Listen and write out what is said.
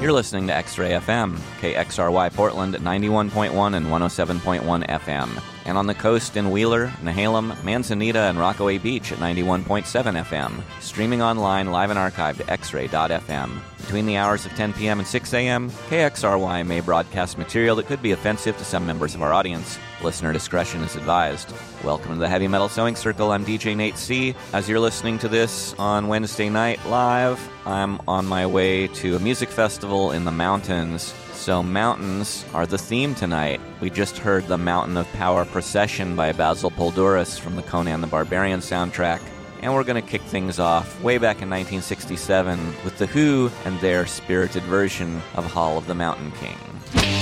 You're listening to X-Ray FM, KXRY Portland at 91.1 and 107.1 FM. And on the coast in Wheeler, Nehalem, Manzanita, and Rockaway Beach at 91.7 FM. Streaming online, live and archived at xray.fm. Between the hours of 10 p.m. and 6 a.m., KXRY may broadcast material that could be offensive to some members of our audience. Listener discretion is advised. Welcome to the Heavy Metal Sewing Circle. I'm DJ Nate C. As you're listening to this on Wednesday night live, I'm on my way to a music festival in the mountains. So mountains are the theme tonight. We just heard the Mountain of Power Procession by Basil Poledouris from the Conan the Barbarian soundtrack. And we're going to kick things off way back in 1967 with The Who and their spirited version of Hall of the Mountain King.